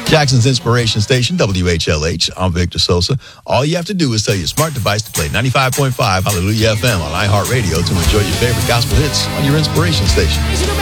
Jackson's Inspiration Station, WHLH. I'm Victor Sosa. All you have to do is tell your smart device to play 95.5 Hallelujah FM on iHeartRadio to enjoy your favorite gospel hits on your Inspiration Station.